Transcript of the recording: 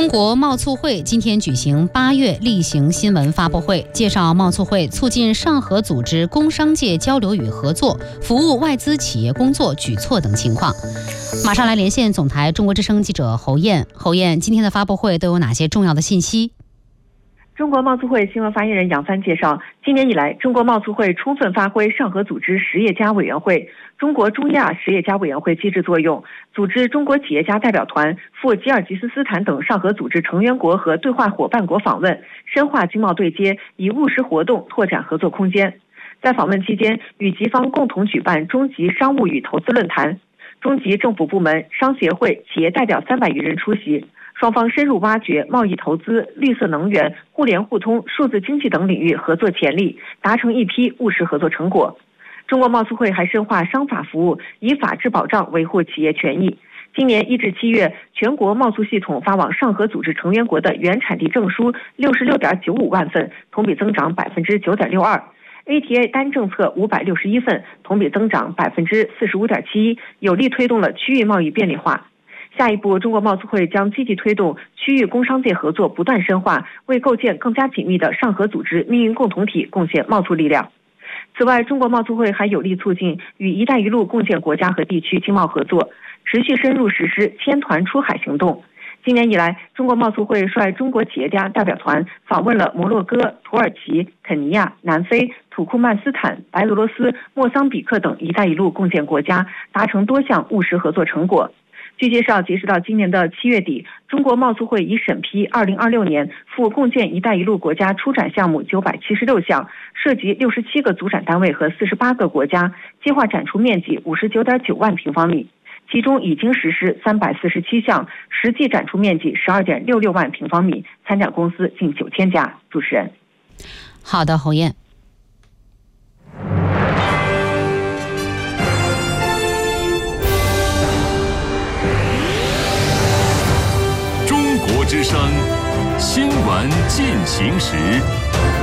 中国贸促会今天举行8月例行新闻发布会，介绍贸促会促进上合组织工商界交流与合作、服务外资企业工作举措等情况。马上来连线总台中国之声记者侯燕。侯燕，今天的发布会都有哪些重要的信息？ 中国贸促会新闻发言人杨帆介绍，今年以来，中国贸促会充分发挥上合组织实业家委员会、中国中亚实业家委员会机制作用，组织中国企业家代表团赴吉尔吉斯斯坦等上合组织成员国和对话伙伴国访问，深化经贸对接，以务实活动拓展合作空间。在访问期间，与吉方共同举办中级商务与投资论坛，中级政府部门、商协会、企业代表300余人出席。双方深入挖掘贸易投资、绿色能源、互联互通、数字经济等领域合作潜力，达成一批务实合作成果。中国贸促会还深化商法服务，以法治保障维护企业权益。今年1至7月，全国贸促系统发往上合组织成员国的原产地证书66.95万份，同比增长9.62%。ATA 单政策561份，同比增长45.71%，有力推动了区域贸易便利化。下一步，中国贸促会将积极推动区域工商界合作不断深化，为构建更加紧密的上合组织命运共同体贡献贸促力量。此外，中国贸促会还有力促进与“一带一路”共建国家和地区经贸合作，持续深入实施千团出海行动。今年以来，中国贸促会率中国企业家代表团访问了摩洛哥、土耳其、肯尼亚、南非、土库曼斯坦、白俄罗斯、莫桑比克等“一带一路”共建国家，达成多项务实合作成果。据介绍，截止到今年的7月底，中国贸促会已审批2026年赴共建“一带一路”国家出展项目976项，涉及67个组展单位和48个国家，计划展出面积59.9万平方米，其中已经实施347项，实际展出面积12.66万平方米，参展公司近9000家。主持人。 好的，侯燕。 之声新闻进行时。